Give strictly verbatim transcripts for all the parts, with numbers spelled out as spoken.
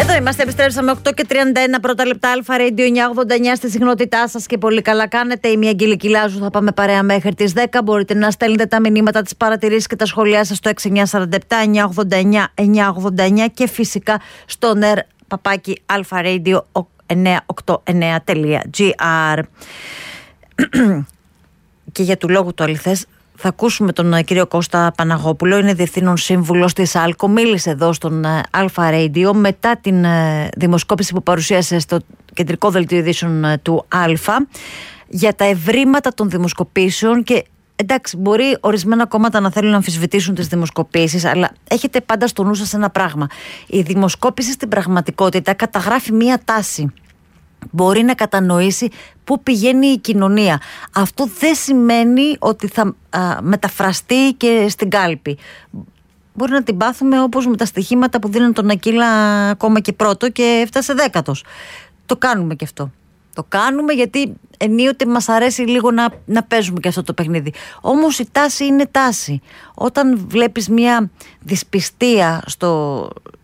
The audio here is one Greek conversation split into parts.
Εδώ είμαστε, επιστρέψαμε οκτώ και τριάντα ένα πρώτα λεπτά. Αλφα Radio εννιακόσια ογδόντα εννιά στη συχνότητά σας και πολύ καλά κάνετε. Είμαι η Αγγελική Λάζου, θα πάμε παρέα μέχρι τις δέκα. Μπορείτε να στέλνετε τα μηνύματα, τις παρατηρήσεις και τα σχόλιά σας στο έξι εννιά τέσσερα επτά εννιακόσια ογδόντα εννιά εννιακόσια ογδόντα εννιά και φυσικά στο νερ παπάκι αλφα-radio εννιακόσια ογδόντα εννιά τελεία τζι άρ. Και για του λόγου του αληθές, θα ακούσουμε τον κύριο Κώστα Παναγόπουλο, είναι διευθύνων σύμβουλος της ΑΛΚΟ. Μίλησε εδώ στον Αλφα Radio μετά την δημοσκόπηση που παρουσίασε στο κεντρικό δελτίο ειδήσεων του Αλφα για τα ευρήματα των δημοσκοπήσεων. Και εντάξει, μπορεί ορισμένα κόμματα να θέλουν να αμφισβητήσουν τις δημοσκοπήσεις, αλλά έχετε πάντα στο νου σας ένα πράγμα. Η δημοσκόπηση στην πραγματικότητα καταγράφει μία τάση. Μπορεί να κατανοήσει πού πηγαίνει η κοινωνία. Αυτό δεν σημαίνει ότι θα α, μεταφραστεί και στην κάλπη. Μπορεί να την πάθουμε όπως με τα στοιχήματα που δίνουν τον Ακύλα ακόμα και πρώτο και έφτασε δέκατος. Το κάνουμε και αυτό. Το κάνουμε γιατί ενίοτε μας αρέσει λίγο να, να παίζουμε και αυτό το παιχνίδι. Όμως η τάση είναι τάση. Όταν βλέπεις μια δυσπιστία στο...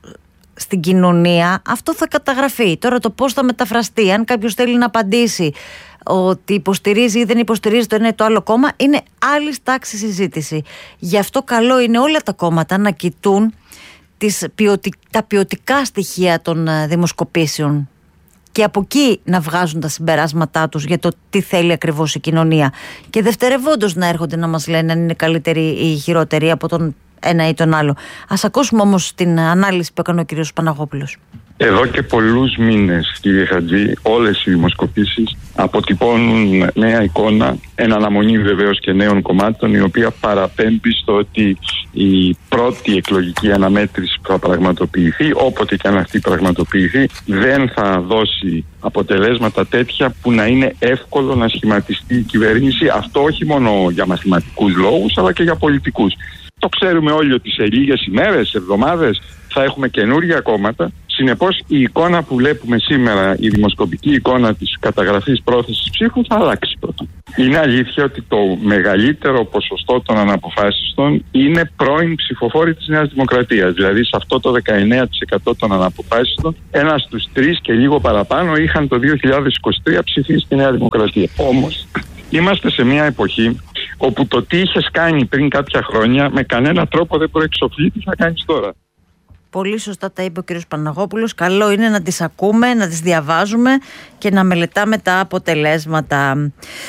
στην κοινωνία, αυτό θα καταγραφεί. Τώρα το πώς θα μεταφραστεί, αν κάποιος θέλει να απαντήσει ότι υποστηρίζει ή δεν υποστηρίζει το ένα ή το άλλο κόμμα, είναι άλλη τάξη συζήτηση. Γι' αυτό καλό είναι όλα τα κόμματα να κοιτούν τις ποιοτικ... τα ποιοτικά στοιχεία των δημοσκοπήσεων και από εκεί να βγάζουν τα συμπεράσματά τους για το τι θέλει ακριβώς η κοινωνία. Και δευτερευόντως να έρχονται να μας λένε αν είναι καλύτερη ή χειρότερη από τον ένα ή τον άλλο. Ας ακούσουμε όμως την ανάλυση που έκανε ο κύριος Παναγόπουλος. Εδώ και πολλούς μήνες, κύριε Χατζή, όλες οι δημοσκοπήσεις αποτυπώνουν νέα εικόνα, εν αναμονή βεβαίως και νέων κομμάτων, η οποία παραπέμπει στο ότι η πρώτη εκλογική αναμέτρηση που θα πραγματοποιηθεί, όποτε και αν αυτή πραγματοποιηθεί, δεν θα δώσει αποτελέσματα τέτοια που να είναι εύκολο να σχηματιστεί η κυβέρνηση. Αυτό όχι μόνο για μαθηματικούς λόγους, αλλά και για πολιτικούς. Το ξέρουμε όλοι ότι σε λίγες ημέρες, εβδομάδες θα έχουμε καινούργια κόμματα. Συνεπώς η εικόνα που βλέπουμε σήμερα, η δημοσκοπική εικόνα της καταγραφής πρόθεσης ψήφου θα αλλάξει πρώτα. Είναι αλήθεια ότι το μεγαλύτερο ποσοστό των αναποφάσιστων είναι πρώην ψηφοφόροι της Νέας Δημοκρατίας. Δηλαδή σε αυτό το δεκαεννέα τοις εκατό των αναποφάσιστων, ένας στους τρεις και λίγο παραπάνω είχαν το δύο χιλιάδες είκοσι τρία ψηφίσει στη Νέα Δημοκρατία. Όμως είμαστε σε μια εποχή όπου το τι είχες κάνει πριν κάποια χρόνια με κανένα τρόπο δεν προεξοφλεί τι θα κάνεις τώρα. Πολύ σωστά τα είπε ο κ. Παναγόπουλος. Καλό είναι να τις ακούμε, να τις διαβάζουμε και να μελετάμε τα αποτελέσματα.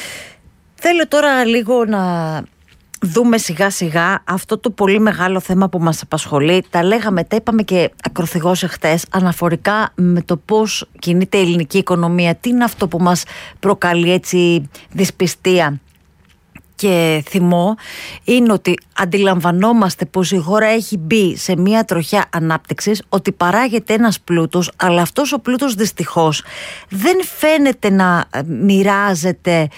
Θέλω τώρα λίγο να δούμε σιγά σιγά αυτό το πολύ μεγάλο θέμα που μας απασχολεί. Τα λέγαμε, τα είπαμε και ακροθυγώς εχθές, αναφορικά με το πώς κινείται η ελληνική οικονομία. Τι είναι αυτό που μας προκαλεί έτσι δυσπιστία και θυμό? Είναι ότι αντιλαμβανόμαστε πως η χώρα έχει μπει σε μια τροχιά ανάπτυξης, ότι παράγεται ένας πλούτος, αλλά αυτός ο πλούτος δυστυχώς δεν φαίνεται να μοιράζεται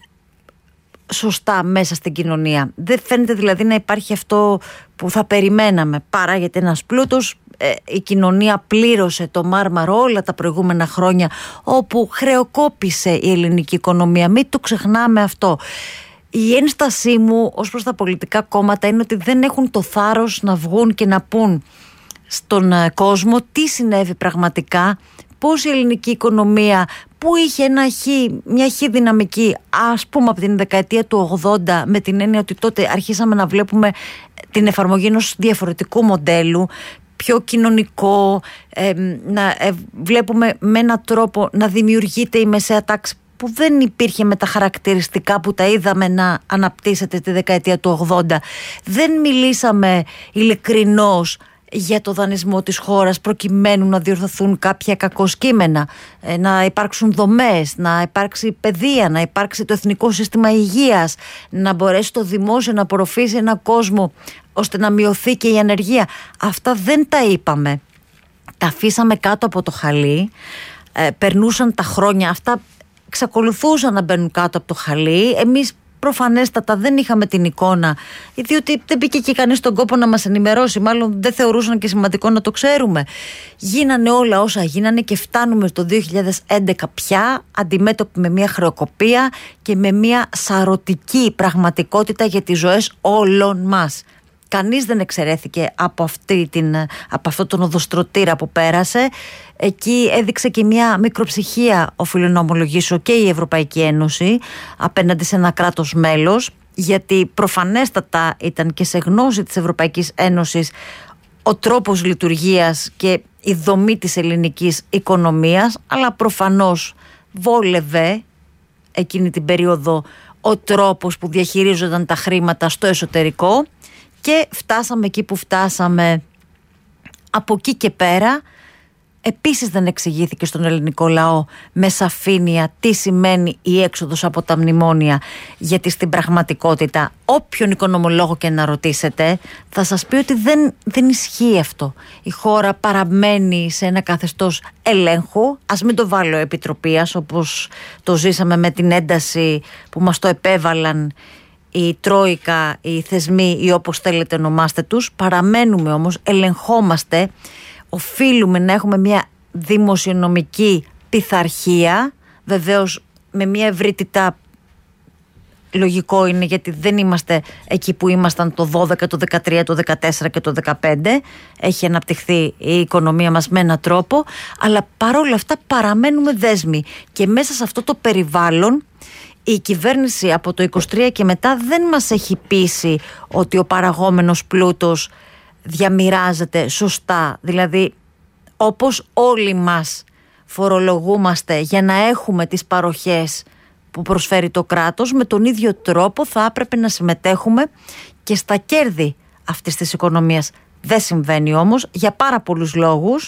σωστά μέσα στην κοινωνία. Δεν φαίνεται δηλαδή να υπάρχει αυτό που θα περιμέναμε. Παράγεται ένας πλούτος, ε, η κοινωνία πλήρωσε το μάρμαρο όλα τα προηγούμενα χρόνια, όπου χρεοκόπησε η ελληνική οικονομία. Μην το ξεχνάμε αυτό. Η ένστασή μου ως προς τα πολιτικά κόμματα είναι ότι δεν έχουν το θάρρος να βγουν και να πούν στον κόσμο τι συνέβη πραγματικά, πώς η ελληνική οικονομία που είχε ένα χ, μια χ δυναμική, ας πούμε από την δεκαετία του ογδόντα, με την έννοια ότι τότε αρχίσαμε να βλέπουμε την εφαρμογή ενός διαφορετικού μοντέλου, πιο κοινωνικό, ε, να ε, βλέπουμε με έναν τρόπο να δημιουργείται η μεσαία τάξη που δεν υπήρχε με τα χαρακτηριστικά που τα είδαμε να αναπτύσσεται τη δεκαετία του ογδόντα. Δεν μιλήσαμε ειλικρινώς για το δανεισμό της χώρας προκειμένου να διορθωθούν κάποια κακοσκήμενα, να υπάρξουν δομές, να υπάρξει παιδεία, να υπάρξει το εθνικό σύστημα υγείας, να μπορέσει το δημόσιο να απορροφήσει ένα κόσμο ώστε να μειωθεί και η ανεργία. Αυτά δεν τα είπαμε. Τα αφήσαμε κάτω από το χαλί, ε, περνούσαν τα χρόνια, αυτά εξακολουθούσαν να μπαίνουν κάτω από το χαλί. Εμείς προφανέστατα δεν είχαμε την εικόνα, διότι δεν μπήκε και κανείς στον κόπο να μας ενημερώσει, μάλλον δεν θεωρούσαν και σημαντικό να το ξέρουμε. Γίνανε όλα όσα γίνανε και φτάνουμε στο δύο χιλιάδες έντεκα πια αντιμέτωποι με μια χρεοκοπία και με μια σαρωτική πραγματικότητα για τις ζωές όλων μας. κανείς δεν εξαιρέθηκε από, αυτή την, από αυτόν τον οδοστρωτήρα που πέρασε. Εκεί έδειξε και μια μικροψυχία, οφείλω να ομολογήσω, και η Ευρωπαϊκή Ένωση απέναντι σε ένα κράτος μέλος, γιατί προφανέστατα ήταν και σε γνώση της Ευρωπαϊκής Ένωσης ο τρόπος λειτουργίας και η δομή της ελληνικής οικονομίας, αλλά προφανώς βόλευε εκείνη την περίοδο ο τρόπος που διαχειρίζονταν τα χρήματα στο εσωτερικό, και φτάσαμε εκεί που φτάσαμε. Από εκεί και πέρα επίσης δεν εξηγήθηκε στον ελληνικό λαό με σαφήνεια τι σημαίνει η έξοδος από τα μνημόνια, γιατί στην πραγματικότητα όποιον οικονομολόγο και να ρωτήσετε θα σας πει ότι δεν, δεν ισχύει αυτό. Η χώρα παραμένει σε ένα καθεστώς ελέγχου, ας μην το βάλω επιτροπίας όπως το ζήσαμε με την ένταση που μας το επέβαλαν η Τρόικα, οι θεσμοί ή όπως θέλετε ονομάστε τους. Παραμένουμε όμως, ελεγχόμαστε. Οφείλουμε να έχουμε μια δημοσιονομική πειθαρχία, βεβαίως με μια ευρύτητα, λογικό είναι, γιατί δεν είμαστε εκεί που ήμασταν το δώδεκα, το δεκατρία, το δεκατέσσερα και το δεκαπέντε. Έχει αναπτυχθεί η οικονομία μας με έναν τρόπο, αλλά παρόλα αυτά παραμένουμε δέσμοι, και μέσα σε αυτό το περιβάλλον η κυβέρνηση από το είκοσι τρία και μετά δεν μας έχει πείσει ότι ο παραγόμενος πλούτος διαμοιράζεται σωστά. Δηλαδή, όπως όλοι μας φορολογούμαστε για να έχουμε τις παροχές που προσφέρει το κράτος, με τον ίδιο τρόπο θα έπρεπε να συμμετέχουμε και στα κέρδη αυτής της οικονομίας. Δεν συμβαίνει όμως για πάρα πολλούς λόγους.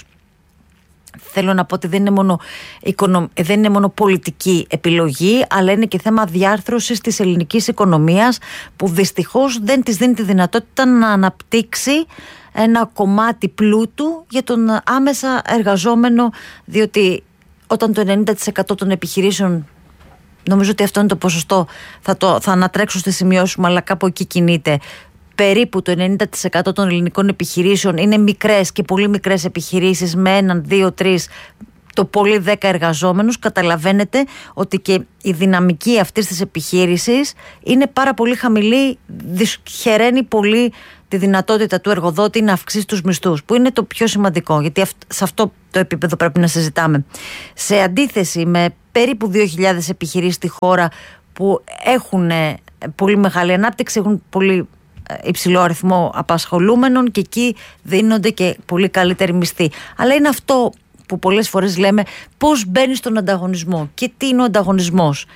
Θέλω να πω ότι δεν είναι μόνο, οικονομ... δεν είναι μόνο πολιτική επιλογή, αλλά είναι και θέμα διάρθρωσης της ελληνικής οικονομίας, που δυστυχώς δεν της δίνει τη δυνατότητα να αναπτύξει ένα κομμάτι πλούτου για τον άμεσα εργαζόμενο, διότι όταν το ενενήντα τοις εκατό των επιχειρήσεων, νομίζω ότι αυτό είναι το ποσοστό, θα, το, θα ανατρέξω στη σημειώση μου, αλλά κάπου εκεί κινείται, περίπου το ενενήντα τοις εκατό των ελληνικών επιχειρήσεων είναι μικρές και πολύ μικρές επιχειρήσεις με έναν, δύο, τρεις, το πολύ δέκα εργαζόμενους. Καταλαβαίνετε ότι και η δυναμική αυτής της επιχείρησης είναι πάρα πολύ χαμηλή, δυσχεραίνει πολύ τη δυνατότητα του εργοδότη να αυξήσει τους μισθούς, που είναι το πιο σημαντικό, γιατί σε αυτό το επίπεδο πρέπει να συζητάμε. Σε αντίθεση με περίπου δύο χιλιάδες επιχειρήσεις στη χώρα που έχουν πολύ μεγάλη ανάπτυξη, έχουν πολύ υψηλό αριθμό απασχολούμενων, και εκεί δίνονται και πολύ καλύτεροι μισθοί. Αλλά είναι αυτό που πολλές φορές λέμε, πώς μπαίνει στον ανταγωνισμό και τι είναι ο ανταγωνισμός.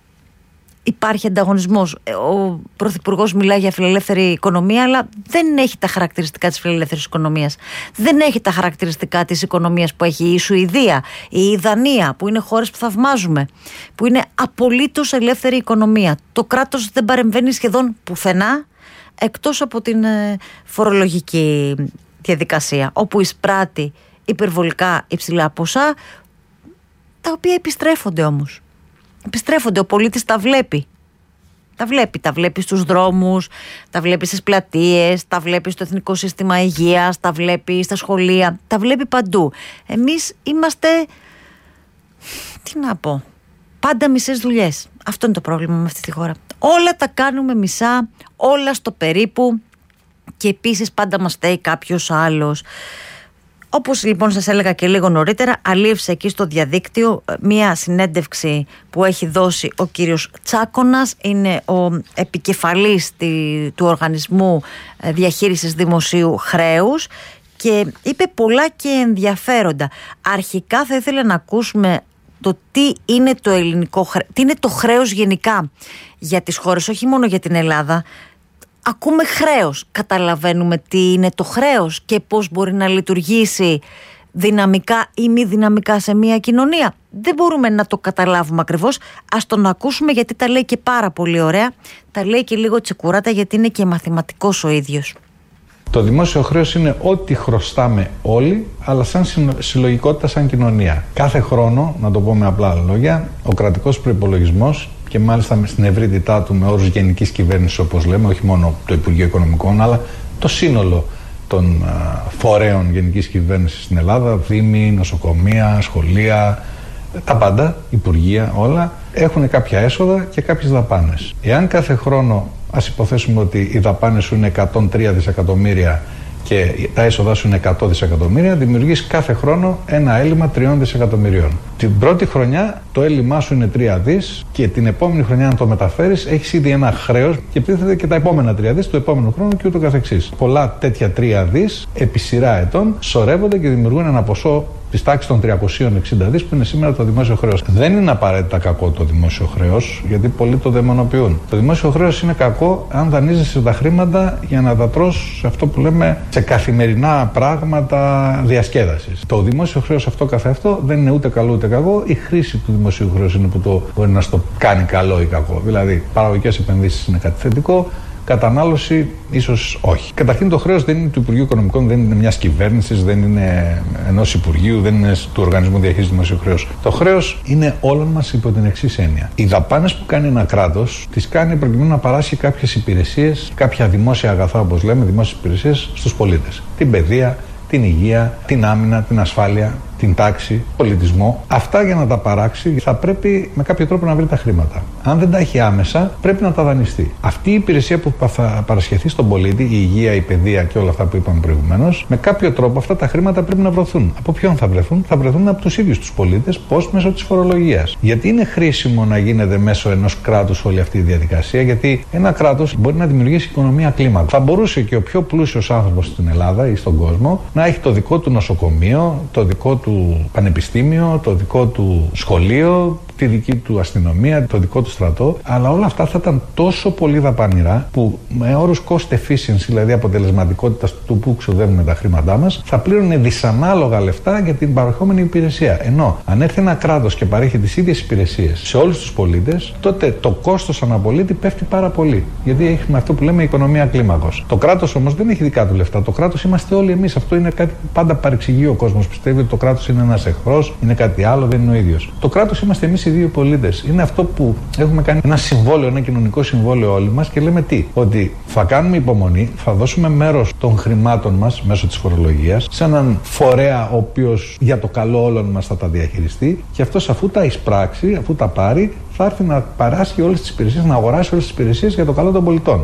Υπάρχει ανταγωνισμός. Ο Πρωθυπουργός μιλάει για φιλελεύθερη οικονομία, αλλά δεν έχει τα χαρακτηριστικά της φιλελεύθερης οικονομίας. Δεν έχει τα χαρακτηριστικά της οικονομίας που έχει η Σουηδία, η Δανία, που είναι χώρες που θαυμάζουμε, που είναι απολύτως ελεύθερη οικονομία. Το κράτος δεν παρεμβαίνει σχεδόν πουθενά, εκτός από την φορολογική διαδικασία, όπου εισπράττει υπερβολικά υψηλά ποσά, τα οποία επιστρέφονται όμως. Επιστρέφονται, ο πολίτης τα βλέπει. Τα βλέπει, τα βλέπει στους δρόμους, τα βλέπει στις πλατείες, τα βλέπει στο Εθνικό Σύστημα Υγείας, τα βλέπει στα σχολεία, τα βλέπει παντού. Εμείς είμαστε, τι να πω, πάντα μισές δουλειές. Αυτό είναι το πρόβλημα με αυτή τη χώρα. Όλα τα κάνουμε μισά, όλα στο περίπου, και επίσης πάντα μας φταίει κάποιος άλλος. Όπως λοιπόν σας έλεγα και λίγο νωρίτερα, αλήφθησε εκεί στο διαδίκτυο μία συνέντευξη που έχει δώσει ο κύριος Τσάκωνας, είναι ο επικεφαλής του Οργανισμού Διαχείρισης Δημοσίου Χρέους, και είπε πολλά και ενδιαφέροντα. Αρχικά θα ήθελα να ακούσουμε το τι είναι το ελληνικό χρέος, τι είναι το χρέος γενικά για τις χώρες, όχι μόνο για την Ελλάδα. Ακούμε χρέος, καταλαβαίνουμε τι είναι το χρέος και πώς μπορεί να λειτουργήσει δυναμικά ή μη δυναμικά σε μια κοινωνία. Δεν μπορούμε να το καταλάβουμε ακριβώς. Ας τον ακούσουμε, γιατί τα λέει και πάρα πολύ ωραία. Τα λέει και λίγο τσικουράτα, γιατί είναι και μαθηματικός ο ίδιος. Το δημόσιο χρέος είναι ό,τι χρωστάμε όλοι, αλλά σαν συλλογικότητα, σαν κοινωνία. Κάθε χρόνο, να το πω με απλά λόγια, ο κρατικός προϋπολογισμός, και μάλιστα στην ευρύτητά του με όρους γενικής κυβέρνησης, όπως λέμε, όχι μόνο το Υπουργείο Οικονομικών, αλλά το σύνολο των α, φορέων γενικής κυβέρνησης στην Ελλάδα, δήμοι, νοσοκομεία, σχολεία, τα πάντα, υπουργεία, όλα, έχουν κάποια έσοδα και κάποιες δαπάνες. Εάν κάθε χρόνο Ας υποθέσουμε ότι οι δαπάνες σου είναι εκατόν τρία δισεκατομμύρια και τα έσοδα σου είναι εκατό δισεκατομμύρια, δημιουργείς κάθε χρόνο ένα έλλειμμα τριών δισεκατομμυρίων. Την πρώτη χρονιά το έλλειμμά σου είναι τρία δις και την επόμενη χρονιά, αν το μεταφέρεις, έχεις ήδη ένα χρέος και τίθεται και τα επόμενα τρία δις του επόμενου χρόνου και ούτω καθεξής. Πολλά τέτοια τρία δις επί σειρά ετών σωρεύονται και δημιουργούν ένα ποσό της τάξης των τριακόσια εξήντα δις που είναι σήμερα το δημόσιο χρέος. Δεν είναι απαραίτητα κακό το δημόσιο χρέος, γιατί πολλοί το δαιμονοποιούν. Το δημόσιο χρέος είναι κακό αν δανείζεσαι τα χρήματα για να τα τρως σε αυτό που λέμε σε καθημερινά πράγματα διασκέδασης. Το δημόσιο χρέος αυτό καθ' αυτό δεν είναι ούτε καλό ούτε κακό. Η χρήση του δημοσίου χρέους είναι που το μπορεί να στο κάνει καλό ή κακό. Δηλαδή, παραγωγικές επενδύσεις είναι κάτι θετικό. Κατανάλωση, ίσως όχι. Καταρχήν, το χρέος δεν είναι του Υπουργείου Οικονομικών, δεν είναι μιας κυβέρνησης, δεν είναι ενός Υπουργείου, δεν είναι του Οργανισμού Διαχείρισης Δημοσίου Χρέους. Το χρέος είναι όλων μας υπό την εξής έννοια. Οι δαπάνες που κάνει ένα κράτος τις κάνει προκειμένου να παράσχει κάποιες υπηρεσίες, κάποια δημόσια αγαθά, όπως λέμε, δημόσιες υπηρεσίες στους πολίτες. Την παιδεία, την υγεία, την άμυνα, την ασφάλεια, την τάξη, πολιτισμό. Αυτά για να τα παράξει θα πρέπει με κάποιο τρόπο να βρει τα χρήματα. Αν δεν τα έχει άμεσα, πρέπει να τα δανειστεί. Αυτή η υπηρεσία που θα παρασχεθεί στον πολίτη, η υγεία, η παιδεία και όλα αυτά που είπαμε προηγουμένως, με κάποιο τρόπο αυτά τα χρήματα πρέπει να βρεθούν. Από ποιον θα βρεθούν? Θα βρεθούν από τους ίδιους τους πολίτες. Πώς? Μέσω της φορολογίας. Γιατί είναι χρήσιμο να γίνεται μέσω ενός κράτους όλη αυτή η διαδικασία? Γιατί ένα κράτος μπορεί να δημιουργήσει οικονομία κλίμακα. Θα μπορούσε και ο πιο πλούσιος άνθρωπος στην Ελλάδα ή στον κόσμο να έχει το δικό του νοσοκομείο, το δικό του πανεπιστήμιο, το δικό του σχολείο, τη δική του αστυνομία, το δικό του στρατό, αλλά όλα αυτά θα ήταν τόσο πολύ δαπανηρά που με όρους cost efficiency, δηλαδή αποτελεσματικότητα του που ξοδεύουμε τα χρήματά μας, θα πλήρωνε δυσανάλογα λεφτά για την παρεχόμενη υπηρεσία. Ενώ αν έρθει ένα κράτος και παρέχει τις ίδιες υπηρεσίες σε όλους τους πολίτες, τότε το κόστος αναπολίτη πέφτει πάρα πολύ. Γιατί έχουμε αυτό που λέμε οικονομία κλίμακος. Το κράτος όμως δεν έχει δικά του λεφτά. Το κράτος είμαστε όλοι εμείς. Αυτό είναι κάτι που πάντα παρεξηγεί ο κόσμος. Πιστεύει ότι το κράτος είναι ένας εχθρός, είναι κάτι άλλο, δεν είναι ο ίδιος. Το κράτος είμαστε εμείς οι δύο πολίτες. Είναι αυτό που έχουμε κάνει ένα συμβόλαιο, ένα κοινωνικό συμβόλαιο όλοι μας και λέμε τι? Ότι θα κάνουμε υπομονή, θα δώσουμε μέρος των χρημάτων μας μέσω της φορολογίας σε έναν φορέα ο οποίος για το καλό όλων μας θα τα διαχειριστεί και αυτός αφού τα εισπράξει, αφού τα πάρει, θα έρθει να παράσχει όλες τις υπηρεσίες, να αγοράσει όλες τις υπηρεσίες για το καλό των πολιτών.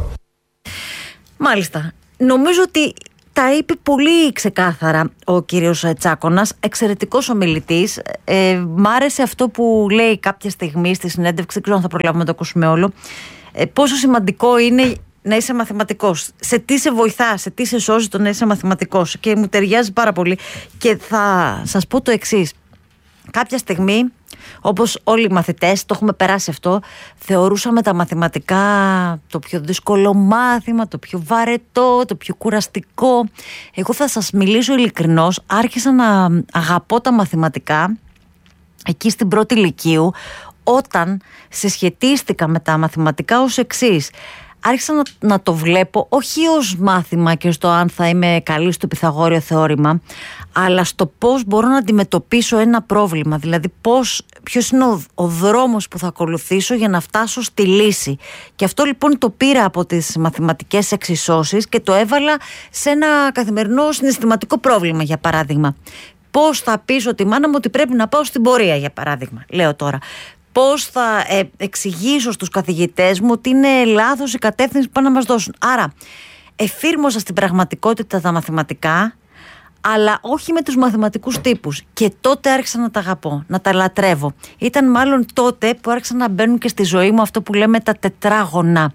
Μάλιστα. Νομίζω ότι τα είπε πολύ ξεκάθαρα ο κύριος Τσάκωνας, εξαιρετικός ομιλητής. Ε, μ' άρεσε αυτό που λέει κάποια στιγμή στη συνέντευξη, δεν ξέρω αν θα προλάβουμε να το ακούσουμε όλο, ε, πόσο σημαντικό είναι να είσαι μαθηματικός. Σε τι σε βοηθά, σε τι σε σώζει το να είσαι μαθηματικός. Και μου ταιριάζει πάρα πολύ. Και θα σας πω το εξής. Κάποια στιγμή, όπως όλοι οι μαθητές, το έχουμε περάσει αυτό, θεωρούσαμε τα μαθηματικά το πιο δύσκολο μάθημα, το πιο βαρετό, το πιο κουραστικό. Εγώ θα σας μιλήσω ειλικρινώς, άρχισα να αγαπώ τα μαθηματικά εκεί στην πρώτη λυκείου, όταν συσχετίστηκα με τα μαθηματικά ως εξής. Άρχισα να, να το βλέπω όχι ως μάθημα και στο αν θα είμαι καλή στο Πυθαγόριο θεώρημα, αλλά στο πώς μπορώ να αντιμετωπίσω ένα πρόβλημα. Δηλαδή πώς, ποιος είναι ο, ο δρόμος που θα ακολουθήσω για να φτάσω στη λύση. Και αυτό λοιπόν το πήρα από τις μαθηματικές εξισώσεις και το έβαλα σε ένα καθημερινό συναισθηματικό πρόβλημα, για παράδειγμα. Πώς θα πείσω τη μάνα μου ότι πρέπει να πάω στην πορεία, για παράδειγμα, λέω τώρα. Πώς θα ε, εξηγήσω στους καθηγητές μου ότι είναι λάθος η κατεύθυνση που πάνε να μας δώσουν. Άρα, εφήρμοσα στην πραγματικότητα τα μαθηματικά, αλλά όχι με τους μαθηματικούς τύπους. Και τότε άρχισα να τα αγαπώ, να τα λατρεύω. Ήταν μάλλον τότε που άρχισαν να μπαίνουν και στη ζωή μου αυτό που λέμε τα τετράγωνα.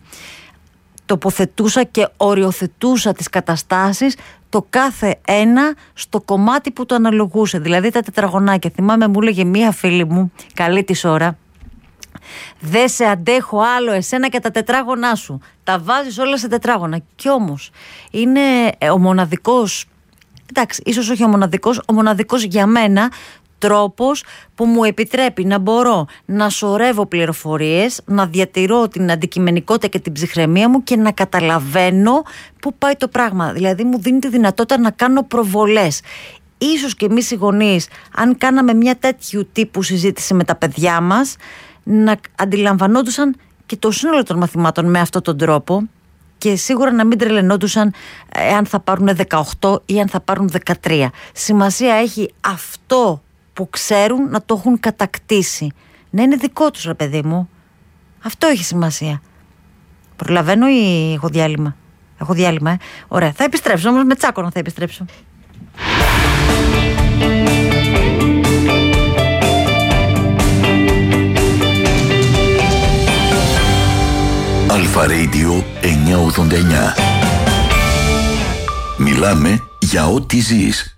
Τοποθετούσα και οριοθετούσα τις καταστάσεις, το κάθε ένα στο κομμάτι που το αναλογούσε. Δηλαδή τα τετραγωνάκια. Θυμάμαι, μου έλεγε μία φίλη μου, καλή της ώρα, δεν σε αντέχω άλλο εσένα και τα τετράγωνά σου. Τα βάζεις όλα σε τετράγωνα. Κι όμως είναι ο μοναδικός, εντάξει, ίσως όχι ο μοναδικός, ο μοναδικός για μένα τρόπος που μου επιτρέπει να μπορώ να σωρεύω πληροφορίες, να διατηρώ την αντικειμενικότητα και την ψυχραιμία μου και να καταλαβαίνω πού πάει το πράγμα. Δηλαδή μου δίνει τη δυνατότητα να κάνω προβολές. Ίσως και εμείς οι γονείς, αν κάναμε μια τέτοιου τύπου συζήτηση με τα παιδιά μας, να αντιλαμβανόντουσαν και το σύνολο των μαθημάτων με αυτόν τον τρόπο και σίγουρα να μην τρελαινόντουσαν αν θα πάρουν δεκαοκτώ ή αν θα πάρουν δεκατρία. Σημασία έχει αυτό που ξέρουν να το έχουν κατακτήσει. Να είναι δικό τους, ρε παιδί μου. Αυτό έχει σημασία. Προλαβαίνω ή έχω διάλειμμα? Έχω διάλειμμα, ε. Ωραία. Θα επιστρέψω όμως με τσάκωνα θα επιστρέψω. Αλφα Radio εννιακόσια ογδόντα εννιά. Μιλάμε για ό,τι ζεις.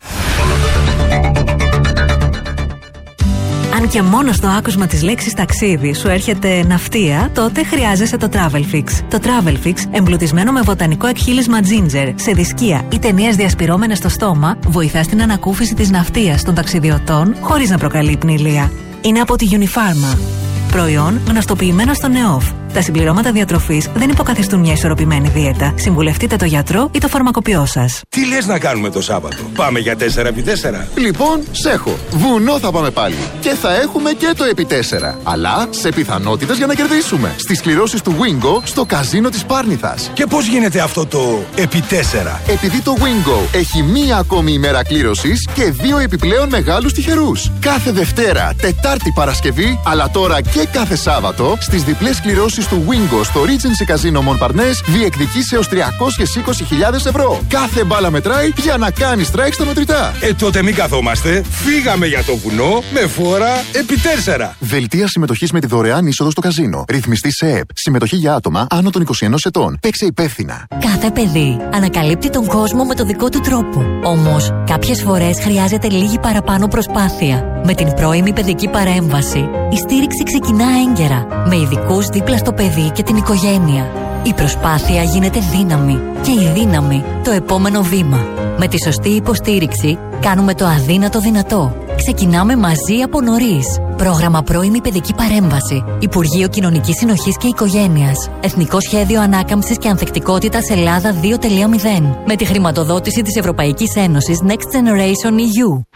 Αν και μόνο στο άκουσμα της λέξης ταξίδι σου έρχεται ναυτία, τότε χρειάζεσαι το Travelfix. Το Travelfix, εμπλουτισμένο με βοτανικό εκχύλισμα ginger, σε δισκία ή ταινίες διασπυρώμενες στο στόμα, βοηθά στην ανακούφιση της ναυτίας των ταξιδιωτών χωρίς να προκαλεί πνηλία. Είναι από τη Unifarma. Προϊόν γνωστοποιημένο στο ΝΕΟΦ. Τα συμπληρώματα διατροφής δεν υποκαθιστούν μια ισορροπημένη δίαιτα. Συμβουλευτείτε το γιατρό ή το φαρμακοποιό σας. Τι λες να κάνουμε το Σάββατο? Πάμε για τέσσερα επί τέσσερα. Λοιπόν, σέχω. Βουνό θα πάμε πάλι. Και θα έχουμε και το επί τέσσερα. Αλλά σε πιθανότητες για να κερδίσουμε. Στις κληρώσεις του Wingo στο καζίνο της Πάρνηθας. Και πώς γίνεται αυτό το επί τέσσερα? Επειδή το Wingo έχει μία ακόμη ημέρα κλήρωσης και δύο επιπλέον μεγάλους τυχερούς. Κάθε Δευτέρα, Τετάρτη, Παρασκευή, αλλά τώρα και κάθε Σάββατο στις διπλές κληρώσεις του Wingo στο Regency Casino Montparnasse διεκδικείς έως τριακόσιες είκοσι χιλιάδες ευρώ. Κάθε μπάλα μετράει για να κάνει strike στα μετρητά. Ε, τότε μην καθόμαστε. Φύγαμε για το βουνό με φόρα επί τέσσερα. Δελτία συμμετοχής με τη δωρεάν είσοδο στο καζίνο. Ρυθμιστή σε ΕΕΠ. Συμμετοχή για άτομα άνω των είκοσι ενός ετών. Παίξε υπεύθυνα. Κάθε παιδί ανακαλύπτει τον κόσμο με το δικό του τρόπο. Όμως, κάποιες φορές χρειάζεται λίγη παραπάνω προσπάθεια. Με την πρώιμη παιδική παρέμβαση, η στήριξη ξεκινά έγκαιρα, με ειδικούς δίπλα στο παιδί και την οικογένεια. Η προσπάθεια γίνεται δύναμη και η δύναμη το επόμενο βήμα. Με τη σωστή υποστήριξη κάνουμε το αδύνατο δυνατό. Ξεκινάμε μαζί από νωρίς. Πρόγραμμα πρώιμη παιδική παρέμβαση. Υπουργείο Κοινωνικής Συνοχής και Οικογένειας. Εθνικό Σχέδιο Ανάκαμψης και Ανθεκτικότητας Ελλάδα δύο τελεία μηδέν. Με τη χρηματοδότηση της Ευρωπαϊκής Ένωσης Next Generation ι γιου.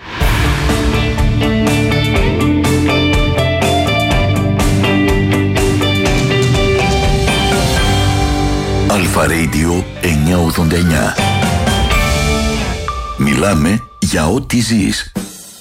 Αλφα Radio εννιακόσια ογδόντα εννιά. Μιλάμε για ό,τι ζεις.